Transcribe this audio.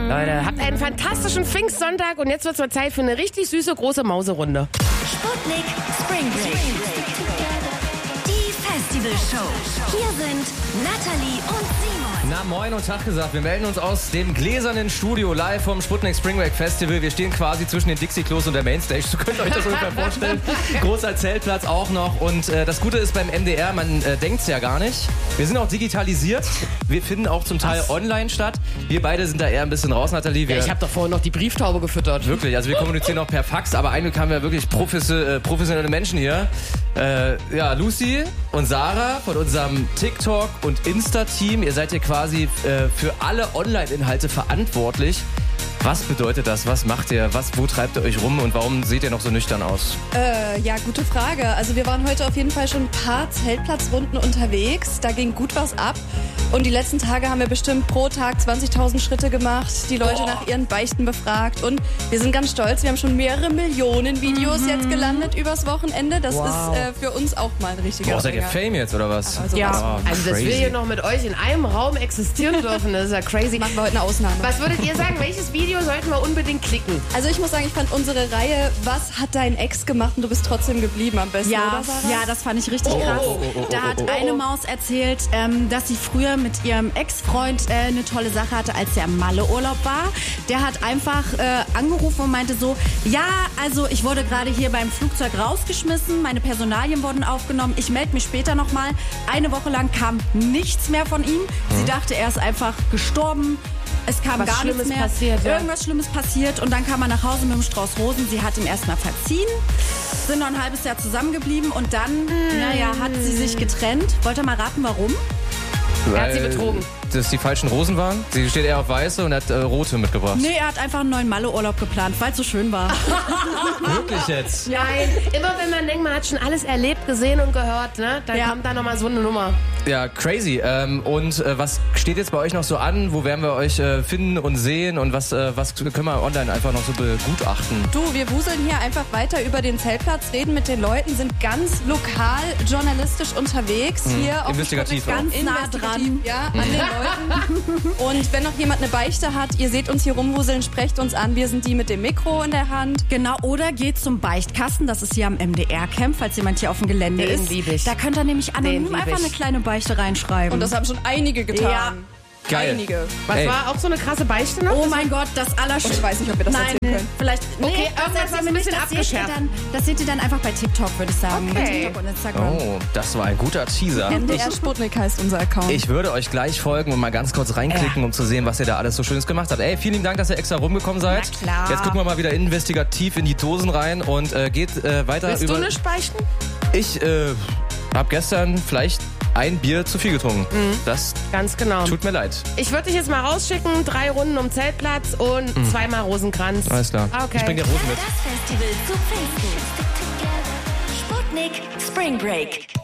Leute, habt einen fantastischen Pfingstsonntag und jetzt wird's mal Zeit für eine richtig süße, große Mauserunde. Sputnik Spring Break. Die Festivalshow. Hier sind Natalie und Simon. Na, moin und Tag gesagt. Wir melden uns aus dem gläsernen Studio live vom Sputnik Spring Break Festival. Wir stehen quasi zwischen den Dixie-Klos und der Mainstage. So könnt ihr euch das ungefähr vorstellen. Großer Zeltplatz auch noch. Und das Gute ist beim MDR, man denkt's ja gar nicht. Wir sind auch digitalisiert. Wir finden auch zum Teil online statt. Wir beide sind da eher ein bisschen raus, Nathalie. Ich habe doch vorhin noch die Brieftaube gefüttert. Wirklich, also wir kommunizieren auch per Fax, aber eigentlich haben wir wirklich professionelle Menschen hier. Lucy und Sarah von unserem TikTok- und Insta-Team. Ihr seid hier quasi für alle Online-Inhalte verantwortlich. Was bedeutet das? Was macht ihr? Wo treibt ihr euch rum und warum seht ihr noch so nüchtern aus? Gute Frage. Also wir waren heute auf jeden Fall schon ein paar Zeltplatzrunden unterwegs. Da ging gut was ab. Und die letzten Tage haben wir bestimmt pro Tag 20.000 Schritte gemacht, die Leute nach ihren Beichten befragt. Und wir sind ganz stolz, wir haben schon mehrere Millionen Videos jetzt gelandet übers Wochenende. Das ist für uns auch mal ein richtiger Seid ihr Fame jetzt oder was? Also dass wir hier noch mit euch in einem Raum existieren dürfen, das ist ja crazy. machen wir heute eine Ausnahme. Was würdet ihr sagen, welches Video sollten wir unbedingt klicken? Also ich muss sagen, ich fand unsere Reihe Was hat dein Ex gemacht und du bist trotzdem geblieben am besten, oder Sarah? Ja, das fand ich richtig krass. Da hat eine Maus erzählt, dass sie früher mit ihrem Ex-Freund eine tolle Sache hatte, als der im Malle-Urlaub war. Der hat einfach angerufen und meinte so, ja, also ich wurde gerade hier beim Flugzeug rausgeschmissen, meine Personalien wurden aufgenommen, ich melde mich später nochmal. Eine Woche lang kam nichts mehr von ihm. Sie dachte, er ist einfach gestorben. Es kam Was gar Schlimmes nichts mehr. passiert, ja. Irgendwas Schlimmes passiert und dann kam er nach Hause mit dem Strauß Rosen. Sie hat ihm erstmal verziehen, sind noch ein halbes Jahr zusammengeblieben und dann, hat sie sich getrennt. Wollt ihr mal raten, warum? Er hat sie betrogen. Dass die falschen Rosen waren? Sie steht eher auf weiße und hat rote mitgebracht. Nee, er hat einfach einen neuen Malle-Urlaub geplant, weil es so schön war. Wirklich jetzt? Nein, immer wenn man denkt, man hat schon alles erlebt, gesehen und gehört, ne, dann kommt da nochmal so eine Nummer. Ja, crazy. Was steht jetzt bei euch noch so an? Wo werden wir euch finden und sehen? Und was können wir online einfach noch so begutachten? Du, wir wuseln hier einfach weiter über den Zeltplatz, reden mit den Leuten, sind ganz lokal journalistisch unterwegs. Hier auf Investigativ ganz nah dran. Ja, an den Leuten. Und wenn noch jemand eine Beichte hat, ihr seht uns hier rumwuseln, sprecht uns an. Wir sind die mit dem Mikro in der Hand. Genau, oder geht zum Beichtkasten, das ist hier am MDR-Camp, falls jemand hier auf dem Gelände Den ist. lieb ich. Da könnt ihr nämlich anonym einfach eine kleine Beichte reinschreiben. Und das haben schon einige getan. Ja. Geil. Einige. Was Ey. war auch so eine krasse Beichte noch? Oh mein Gott, das Und Allerschlimmste. ich weiß nicht, ob wir das erzählen können. Vielleicht. Okay, das irgendwas, erzählen was wir ein nicht, bisschen das seht ihr abgeschärft. das seht ihr dann einfach bei TikTok, würde ich sagen. Okay. Bei TikTok und Instagram. Oh, das war ein guter Teaser. MDR Sputnik heißt unser Account. Ich würde euch gleich folgen und mal ganz kurz reinklicken, um zu sehen, was ihr da alles so Schönes gemacht habt. Ey, vielen Dank, dass ihr extra rumgekommen seid. Na klar. Jetzt gucken wir mal wieder investigativ in die Dosen rein und geht weiter Willst über... du nicht beichten? Ich habe gestern vielleicht ein Bier zu viel getrunken. Das Ganz genau. tut mir leid. Ich würde dich jetzt mal rausschicken, 3 Runden um Zeltplatz und 2-mal Rosenkranz. Alles klar. Okay. Ich bring dir Rosen mit. Das Festival zu Pfingsten. Sputnik Spring Break.